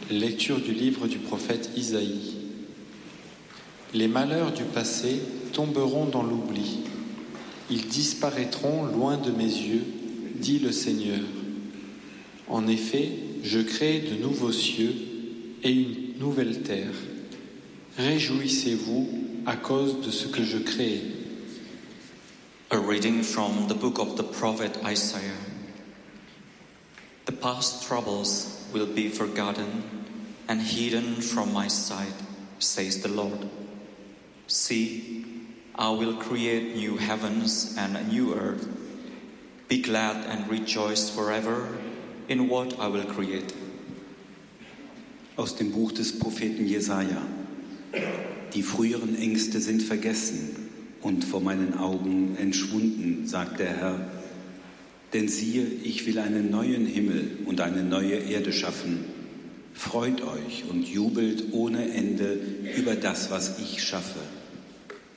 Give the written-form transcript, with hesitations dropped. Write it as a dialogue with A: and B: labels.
A: Lecture du livre du prophète Isaïe. Les malheurs du passé tomberont dans l'oubli. Ils disparaîtront loin de mes yeux, dit le Seigneur. En effet, je crée de nouveaux cieux et une nouvelle terre. Réjouissez-vous à cause de ce que je crée.
B: A reading from the book of the prophet Isaiah. The past troubles will be forgotten and hidden from my sight, says the Lord. See, I will create new heavens and a new earth. Be glad and rejoice forever in what I will create.
C: Aus dem Buch des Propheten Jesaja. Die früheren Ängste sind vergessen und vor meinen Augen entschwunden, sagt der Herr. Denn siehe, ich will einen neuen Himmel und eine neue Erde schaffen. Freut euch und jubelt ohne Ende über das, was ich schaffe.